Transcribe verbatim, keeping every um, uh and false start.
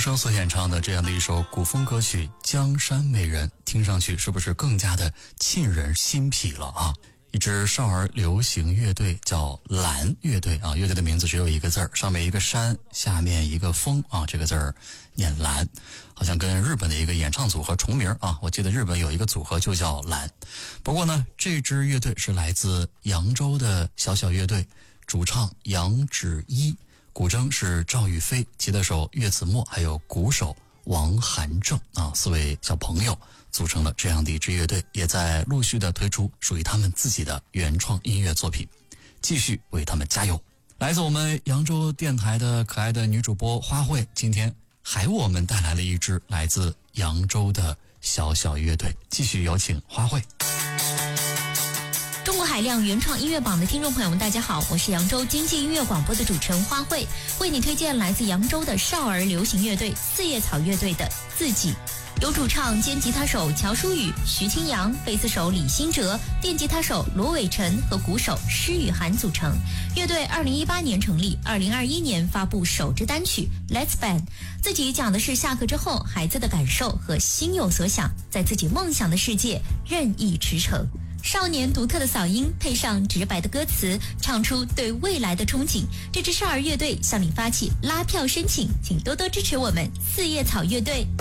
生所演唱的这样的一首古风歌曲《江山美人》，听上去是不是更加的沁人心脾了啊？一支少儿流行乐队叫蓝乐队啊，乐队的名字只有一个字儿，上面一个山，下面一个风啊，这个字儿念蓝，好像跟日本的一个演唱组合重名啊。我记得日本有一个组合就叫蓝。不过呢，这支乐队是来自扬州的小小乐队，主唱杨芷一，古筝是赵玉飞，吉他手岳子墨，还有鼓手王涵正啊，四位小朋友组成了这样的一支乐队，也在陆续的推出属于他们自己的原创音乐作品，继续为他们加油。来自我们扬州电台的可爱的女主播花卉，今天还为我们带来了一支来自扬州的小小乐队，继续有请花卉。 中国海量原创音乐榜的听众朋友们，大家好，我是扬州经济音乐广播的主持人花卉，为你推荐来自扬州的少儿流行乐队四叶草乐队的自己。由主唱兼吉他手乔舒宇、徐清扬、贝斯手李新哲、电吉他手罗伟晨和鼓手施雨涵组成。乐队二零一八年成立，二零二一年发布首支单曲 Let's Band。自己讲的是下课之后孩子的感受和心有所想，在自己梦想的世界任意驰骋。少年独特的嗓音配上直白的歌词，唱出对未来的憧憬。这支少儿乐队向你发起拉票申请，请多多支持我们四叶草乐队。